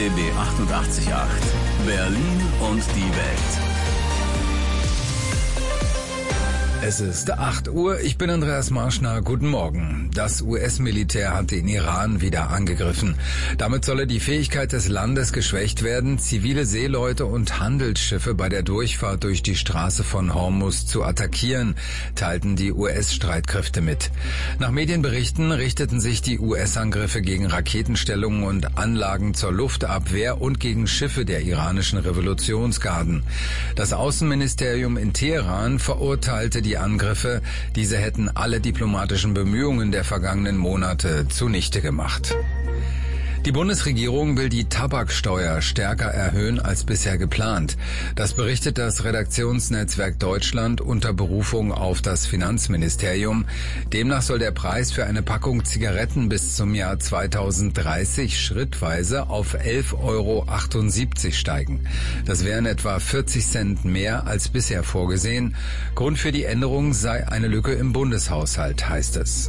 RBB 88.8 Berlin und die Welt. Es ist 8 Uhr, ich bin Andreas Marschner, guten Morgen. Das US-Militär hat den Iran wieder angegriffen. Damit solle die Fähigkeit des Landes geschwächt werden, zivile Seeleute und Handelsschiffe bei der Durchfahrt durch die Straße von Hormuz zu attackieren, teilten die US-Streitkräfte mit. Nach Medienberichten richteten sich die US-Angriffe gegen Raketenstellungen und Anlagen zur Luftabwehr und gegen Schiffe der iranischen Revolutionsgarden. Das Außenministerium in Teheran verurteilte die Angriffe, diese hätten alle diplomatischen Bemühungen der vergangenen Monate zunichte gemacht. Die Bundesregierung will die Tabaksteuer stärker erhöhen als bisher geplant. Das berichtet das Redaktionsnetzwerk Deutschland unter Berufung auf das Finanzministerium. Demnach soll der Preis für eine Packung Zigaretten bis zum Jahr 2030 schrittweise auf 11,78 € steigen. Das wären etwa 40 Cent mehr als bisher vorgesehen. Grund für die Änderung sei eine Lücke im Bundeshaushalt, heißt es.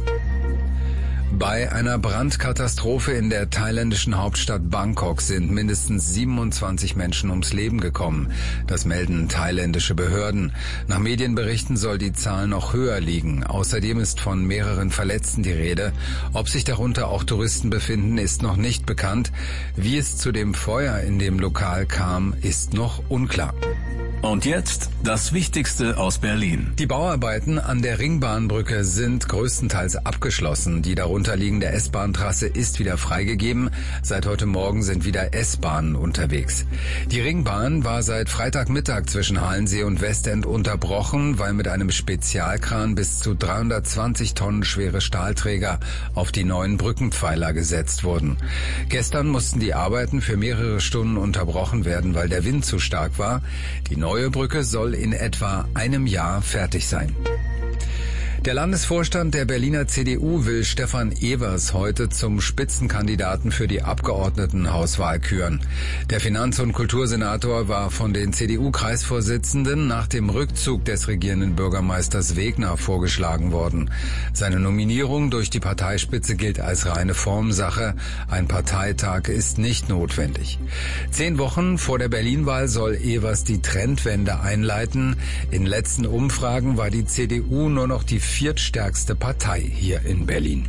Bei einer Brandkatastrophe in der thailändischen Hauptstadt Bangkok sind mindestens 27 Menschen ums Leben gekommen. Das melden thailändische Behörden. Nach Medienberichten soll die Zahl noch höher liegen. Außerdem ist von mehreren Verletzten die Rede. Ob sich darunter auch Touristen befinden, ist noch nicht bekannt. Wie es zu dem Feuer in dem Lokal kam, ist noch unklar. Und jetzt das Wichtigste aus Berlin. Die Bauarbeiten an der Ringbahnbrücke sind größtenteils abgeschlossen. Die darunter liegende S-Bahn-Trasse ist wieder freigegeben. Seit heute Morgen sind wieder S-Bahnen unterwegs. Die Ringbahn war seit Freitagmittag zwischen Halensee und Westend unterbrochen, weil mit einem Spezialkran bis zu 320 Tonnen schwere Stahlträger auf die neuen Brückenpfeiler gesetzt wurden. Gestern mussten die Arbeiten für mehrere Stunden unterbrochen werden, weil der Wind zu stark war. Die neue Brücke soll in etwa einem Jahr fertig sein. Der Landesvorstand der Berliner CDU will Stefan Evers heute zum Spitzenkandidaten für die Abgeordnetenhauswahl küren. Der Finanz- und Kultursenator war von den CDU-Kreisvorsitzenden nach dem Rückzug des regierenden Bürgermeisters Wegner vorgeschlagen worden. Seine Nominierung durch die Parteispitze gilt als reine Formsache. Ein Parteitag ist nicht notwendig. 10 Wochen vor der Berlin-Wahl soll Evers die Trendwende einleiten. In letzten Umfragen war die CDU nur noch die viertstärkste Partei hier in Berlin.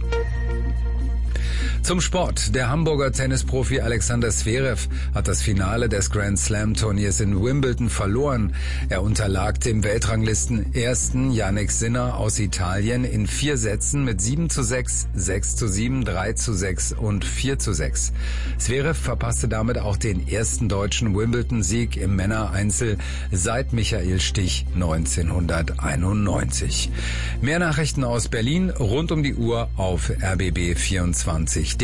Zum Sport. Der Hamburger Tennisprofi Alexander Zverev hat das Finale des Grand Slam Turniers in Wimbledon verloren. Er unterlag dem Weltranglisten-Ersten Jannik Sinner aus Italien in 4 Sätzen mit 7:6, 6:7, 3:6 und 4:6. Zverev verpasste damit auch den ersten deutschen Wimbledon-Sieg im Männereinzel seit Michael Stich 1991. Mehr Nachrichten aus Berlin rund um die Uhr auf rbb24.de.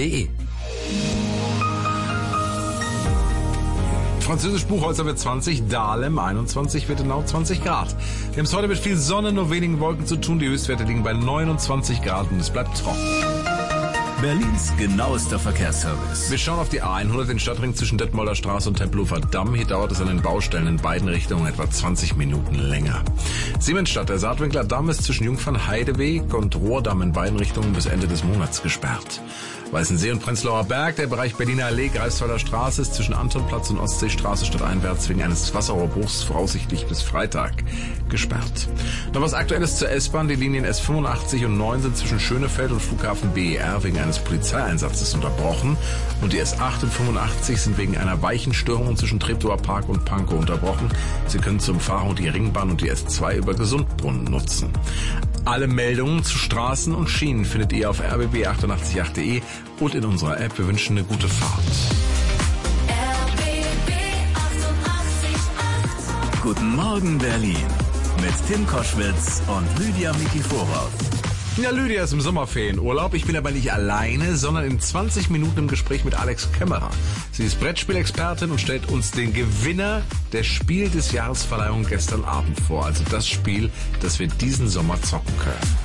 Französisch Buchholzer wird 20, Dahlem 21, Wittenau 20 Grad. Wir haben es heute mit viel Sonne, nur wenigen Wolken zu tun. Die Höchstwerte liegen bei 29 Grad und es bleibt trocken. Berlins genauester Verkehrsservice. Wir schauen auf die A100, den Stadtring zwischen Detmolder Straße und Tempelhofer Damm. Hier dauert es an den Baustellen in beiden Richtungen etwa 20 Minuten länger. Siemensstadt, der Saatwinkler Damm ist zwischen Jungfernheideweg und Rohrdamm in beiden Richtungen bis Ende des Monats gesperrt. Weißensee und Prenzlauer Berg, der Bereich Berliner Allee, Greifswalder Straße ist zwischen Antonplatz und Ostseestraße stadteinwärts wegen eines Wasserrohrbruchs voraussichtlich bis Freitag gesperrt. Noch was Aktuelles zur S-Bahn. Die Linien S85 und 9 sind zwischen Schönefeld und Flughafen BER wegen eines Polizeieinsatzes unterbrochen. Und die S8 und 85 sind wegen einer Weichenstörung zwischen Treptower Park und Pankow unterbrochen. Sie können zur Umfahrung die Ringbahn und die S2 über Gesundbrunnen nutzen. Alle Meldungen zu Straßen und Schienen findet ihr auf rbb888.de und in unserer App. Wir wünschen eine gute Fahrt. RBB 88.8. Guten Morgen Berlin mit Tim Koschwitz und Lydia Mikiforov. Ja, Lydia ist im Sommerferienurlaub. Ich bin aber nicht alleine, sondern in 20 Minuten im Gespräch mit Alex Kämmerer. Sie ist Brettspielexpertin und stellt uns den Gewinner der Spiel des Jahresverleihung gestern Abend vor. Also das Spiel, das wir diesen Sommer zocken können.